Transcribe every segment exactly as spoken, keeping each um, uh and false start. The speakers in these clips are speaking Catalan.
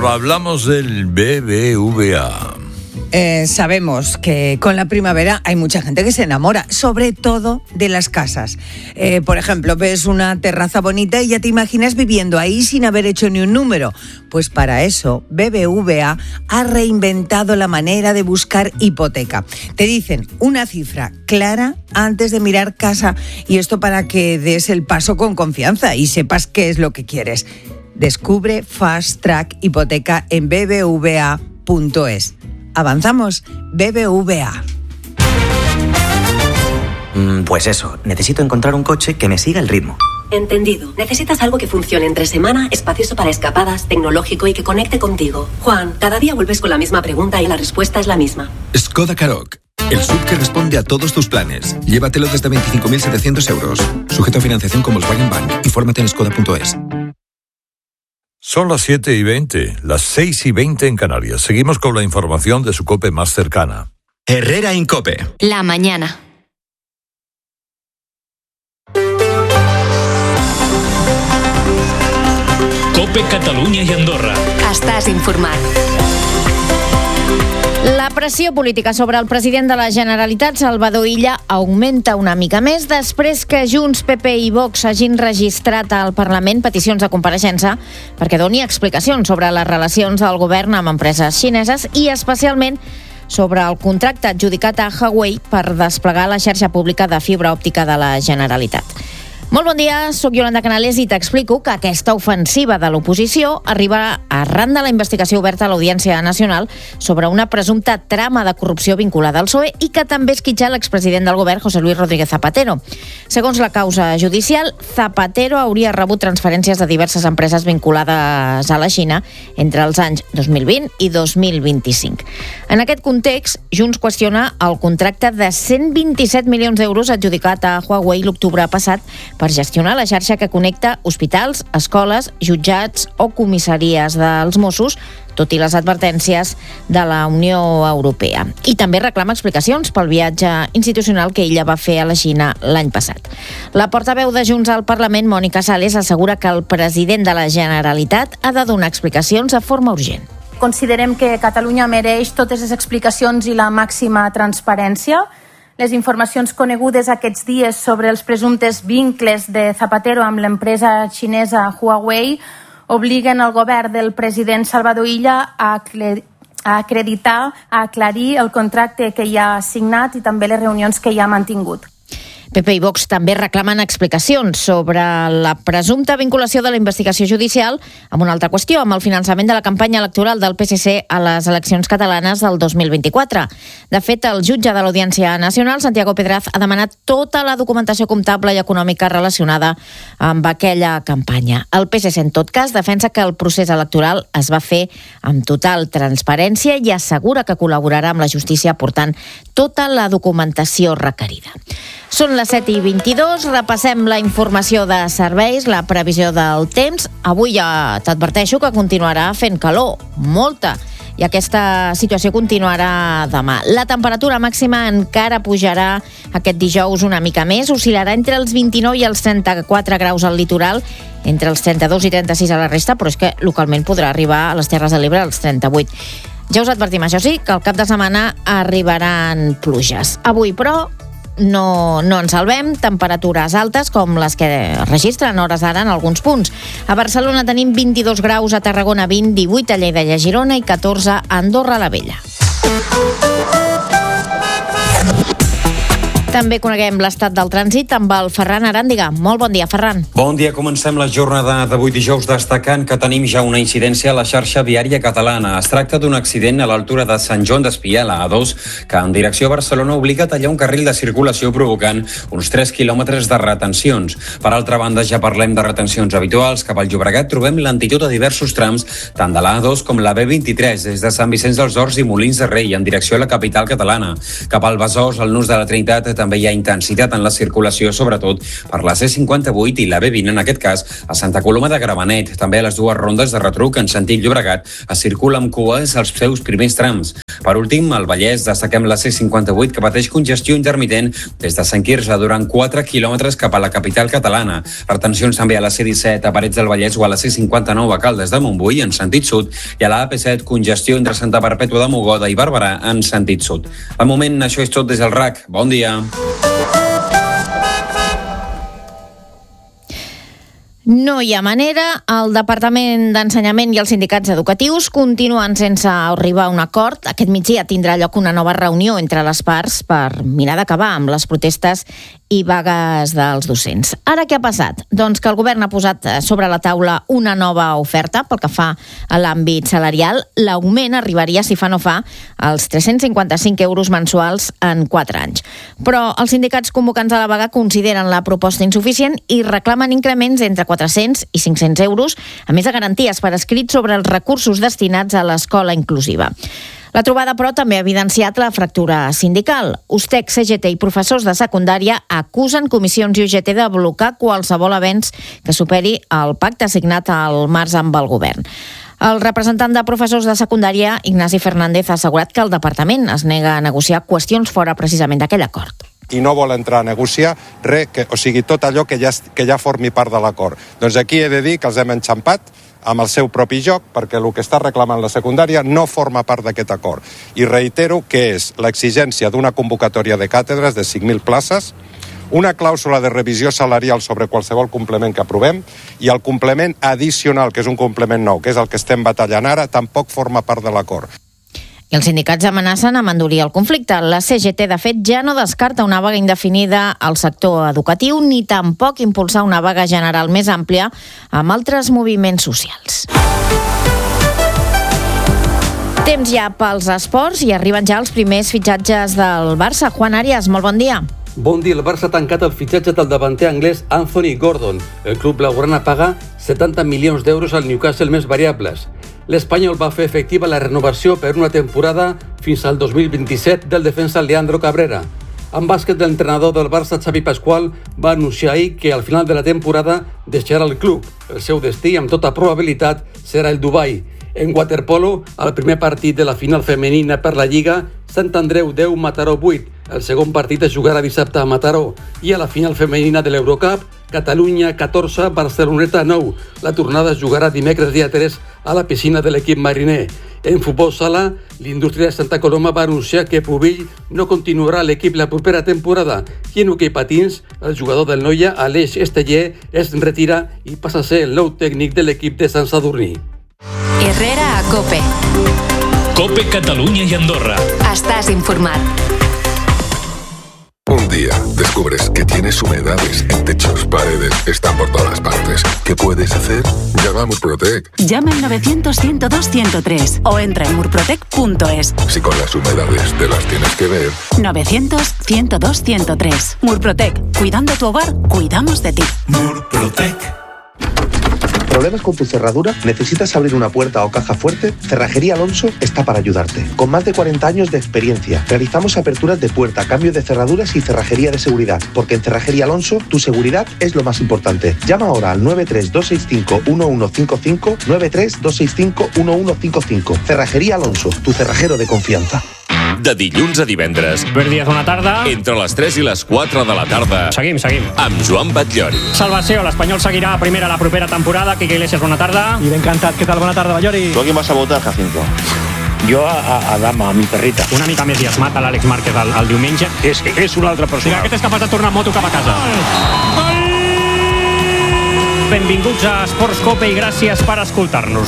Ahora hablamos del B B V A. Eh, sabemos que con la primavera hay mucha gente que se enamora, sobre todo de las casas. Eh, por ejemplo, ves una terraza bonita y ya te imaginas viviendo ahí sin haber hecho ni un número. Pues para eso, B B V A ha reinventado la manera de buscar hipoteca. Te dicen una cifra clara antes de mirar casa, y esto para que des el paso con confianza y sepas qué es lo que quieres. Descubre Fast Track Hipoteca en b b v a punto es. Avanzamos, B B V A. Mm, pues eso, necesito encontrar un coche que me siga el ritmo. Entendido. Necesitas algo que funcione entre semana, espacioso para escapadas, tecnológico y que conecte contigo. Juan, cada día vuelves con la misma pregunta y la respuesta es la misma. Skoda Karoq, el S U V que responde a todos tus planes. Llévatelo desde veinticinco mil setecientos euros. Sujeto a financiación con Volkswagen Bank. Infórmate en skoda punto es. Son las siete y veinte, las seis y veinte en Canarias. Seguimos con la información de su COPE más cercana. Herrera Incope. La mañana. COPE Catalunya i Andorra. Estàs informat. La pressió política sobre el president de la Generalitat, Salvador Illa, augmenta una mica més després que Junts, P P i Vox hagin registrat al Parlament peticions de compareixença perquè doni explicacions sobre les relacions del govern amb empreses xineses i especialment sobre el contracte adjudicat a Huawei per desplegar la xarxa pública de fibra òptica de la Generalitat. Molt bon dia, sóc Yolanda Canales i t'explico que aquesta ofensiva de l'oposició arriba arran de la investigació oberta a l'Audiència Nacional sobre una presumpta trama de corrupció vinculada al P S O E i que també esquitxa l'expresident del govern, José Luis Rodríguez Zapatero. Segons la causa judicial, Zapatero hauria rebut transferències de diverses empreses vinculades a la Xina entre els anys dos mil vint i dos mil vint-i-cinc. En aquest context, Junts qüestiona el contracte de cent vint-i-set milions d'euros adjudicat a Huawei l'octubre passat per gestionar la xarxa que connecta hospitals, escoles, jutjats o comissaries dels Mossos, tot i les advertències de la Unió Europea. I també reclama explicacions pel viatge institucional que ella va fer a la Xina l'any passat. La portaveu de Junts al Parlament, Mònica Sales, assegura que el president de la Generalitat ha de donar explicacions de forma urgent. Considerem que Catalunya mereix totes les explicacions i la màxima transparència. Les informacions conegudes aquests dies sobre els presumptes vincles de Zapatero amb l'empresa xinesa Huawei obliguen el govern del president Salvador Illa a acreditar, a aclarir el contracte que hi ha signat i també les reunions que hi ha mantingut. P P i Vox també reclamen explicacions sobre la presumpta vinculació de la investigació judicial amb una altra qüestió, amb el finançament de la campanya electoral del P S C a les eleccions catalanes del dos mil vint-i-quatre. De fet, el jutge de l'Audiència Nacional, Santiago Pedraz, ha demanat tota la documentació comptable i econòmica relacionada amb aquella campanya. El P S C, en tot cas, defensa que el procés electoral es va fer amb total transparència i assegura que col·laborarà amb la justícia aportant tota la documentació requerida. Són les set i vint-i-dos, repassem la informació de serveis, la previsió del temps. Avui ja t'adverteixo que continuarà fent calor, molta, i aquesta situació continuarà demà. La temperatura màxima encara pujarà aquest dijous una mica més, oscil·larà entre els vint-i-nou i els trenta-quatre graus al litoral, entre els trenta-dos i trenta-sis a la resta, però és que localment podrà arribar a les Terres de l'Ebre als trenta-vuit. Ja us advertim, això sí, que al cap de setmana arribaran pluges. Avui, però, No, no ens salvem, temperatures altes com les que registren hores d'ara en alguns punts. A Barcelona tenim vint-i-dos graus, a Tarragona vint, divuit a Lleida i a Girona i catorze a Andorra la Vella. També coneguem l'estat del trànsit amb el Ferran Aràndiga. Molt bon dia, Ferran. Bon dia, comencem la jornada d'avui dijous destacant que tenim ja una incidència a la xarxa viària catalana. Es tracta d'un accident a l'altura de Sant Joan d'Espí, a la A dos, que en direcció a Barcelona obliga a tallar un carril de circulació provocant uns tres quilòmetres de retencions. Per altra banda, ja parlem de retencions habituals. Cap al Llobregat trobem lentitud a diversos trams, tant de la A dos com la B vint-i-tres, des de Sant Vicenç dels Horts i Molins de Rei, en direcció a la capital catalana. Cap al Besòs, al Nus de la Trinitat, també hi ha intensitat en la circulació, sobretot per la C cinquanta-vuit i la B vint, en aquest cas, a Santa Coloma de Gramenet. També a les dues rondes de retruc en sentit Llobregat es circula amb cues als seus primers trams. Per últim, al Vallès destaquem la C cinquanta-vuit, que pateix congestió intermitent des de Sant Quirze durant quatre quilòmetres cap a la capital catalana. Retencions també a la C disset a Parets del Vallès o a la C cinquanta-nou a Caldes de Montbui en sentit sud i a la A P set congestió entre Santa Perpètua de Mogoda i Barberà en sentit sud. De moment, això és tot des del R A C. Bon dia. No hi ha manera. El Departament d'Ensenyament i els sindicats educatius continuen sense arribar a un acord. Aquest migdia tindrà lloc una nova reunió entre les parts per mirar d'acabar amb les protestes i vagues dels docents. Ara què ha passat? Doncs que el govern ha posat sobre la taula una nova oferta pel que fa a l'àmbit salarial. L'augment arribaria, si fa no fa, als tres-cents cinquanta-cinc euros mensuals en quatre anys. Però els sindicats convocants a la vaga consideren la proposta insuficient i reclamen increments entre quatre-cents i cinc-cents euros, a més de garanties per escrit sobre els recursos destinats a l'escola inclusiva. La trobada, però, també ha evidenciat la fractura sindical. USTEC, C G T i professors de secundària acusen comissions i U G T de blocar qualsevol avenç que superi el pacte signat al març amb el govern. El representant de professors de secundària, Ignasi Fernández, ha assegurat que el departament es nega a negociar qüestions fora precisament d'aquell acord. I no vol entrar a negociar res, que, o sigui, tot allò que ja, que ja formi part de l'acord. Doncs aquí he de dir que els hem enxampat amb el seu propi joc, perquè el que està reclamant la secundària no forma part d'aquest acord. I reitero que és l'exigència d'una convocatòria de càtedres de cinc mil places, una clàusula de revisió salarial sobre qualsevol complement que aprovem i el complement addicional, que és un complement nou, que és el que estem batallant ara, tampoc forma part de l'acord. I els sindicats amenacen amb endurir el conflicte. La C G T, de fet, ja no descarta una vaga indefinida al sector educatiu ni tampoc impulsar una vaga general més àmplia amb altres moviments socials. Temps ja pels esports i arriben ja els primers fitxatges del Barça. Juan Arias, molt bon dia. Bon dia, el Barça ha tancat el fitxatge del davanter anglès Anthony Gordon. El club blaugrana paga setanta milions d'euros al Newcastle més variables. L'Espanyol va fer efectiva la renovació per una temporada fins al dos mil vint-i-set del defensa Leandro Cabrera. En bàsquet, l'entrenador del Barça, Xavi Pascual, va anunciar ahir que al final de la temporada deixarà el club. El seu destí, amb tota probabilitat, serà el Dubai. En waterpolo, al primer partit de la final femenina per la Lliga, Sant Andreu deu, Mataró vuit. El segon partit es jugarà dissabte a Mataró. I a la final femenina de l'Eurocup, Catalunya catorze, Barceloneta nou. La tornada es jugarà dimecres dia tres a la piscina de l'equip mariner. En futbol sala, l'Indústria de Santa Coloma va anunciar que Pubill no continuarà a l'equip la propera temporada i en hoquei patins, el jugador del Noia, Aleix Esteller, es retira i passa a ser el nou tècnic de l'equip de Sant Sadurní. Herrera a COPE. COPE Catalunya y Andorra. Estás informat. Un día descubres que tienes humedades en techos, paredes, están por todas partes. ¿Qué puedes hacer? Llama a Murprotec. Llama al novecientos, ciento dos, ciento tres o entra en murprotec punto es. Si con las humedades te las tienes que ver. novecientos, ciento dos, ciento tres. Murprotec. Cuidando tu hogar, cuidamos de ti. Murprotec. ¿Problemas con tu cerradura? ¿Necesitas abrir una puerta o caja fuerte? Cerrajería Alonso está para ayudarte. Con más de cuarenta años de experiencia, realizamos aperturas de puerta, cambio de cerraduras y cerrajería de seguridad. Porque en Cerrajería Alonso, tu seguridad es lo más importante. Llama ahora al nueve tres dos seis cinco uno uno cinco cinco, nueve tres dos seis cinco uno uno cinco cinco. Cerrajería Alonso, tu cerrajero de confianza. De dilluns a divendres. Albert Díaz, bona tarda. Entre les tres i les quatre de la tarda. Seguim, seguim. Amb Joan Batllori. Salvació, l'Espanyol seguirà a primera la propera temporada. Quique Iglesias, bona tarda. I ben encantat. Què tal? Bona tarda, Batllori. ¿Tú a quién vas a votar, Jacinto? Jo a, a, a Dama, a mi perrita. Una mica més i es mata l'Àlex Márquez el, el diumenge. És, és una altra persona. Digue, aquest és capaç de tornar en moto cap a casa. Gol! Benvinguts a Esports Cope i gràcies per escoltar-nos.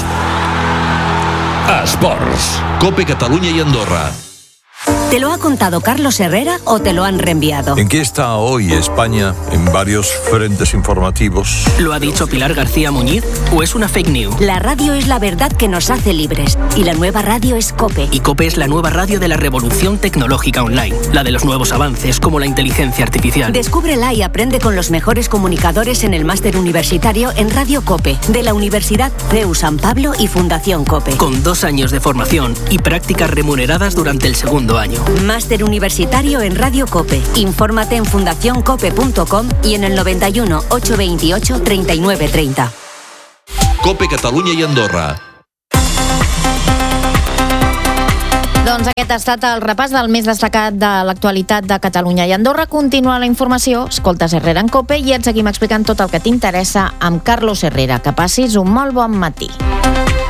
Esports. Cope Catalunya i Andorra. ¿Te lo ha contado Carlos Herrera o te lo han reenviado? ¿En qué está hoy España en varios frentes informativos? ¿Lo ha dicho Pilar García Muñiz o es una fake news? La radio es la verdad que nos hace libres y la nueva radio es COPE. Y COPE es la nueva radio de la revolución tecnológica online, la de los nuevos avances como la inteligencia artificial. Descúbrela y aprende con los mejores comunicadores en el máster universitario en Radio COPE de la Universidad C E U San Pablo y Fundación COPE. Con dos años de formación y prácticas remuneradas durante el segundo segundo año. Máster universitario en Radio COPE. Infórmate en fundación cope punto com y en el noventa y uno, ochocientos veintiocho, treinta y nueve treinta. Cope Catalunya i Andorra. Doncs aquest ha estat el repàs del més destacat de l'actualitat de Catalunya i Andorra. Continua la informació, escoltes Herrera en COPE i et seguim explicant tot el que t'interessa amb Carlos Herrera. Que passis un molt bon matí.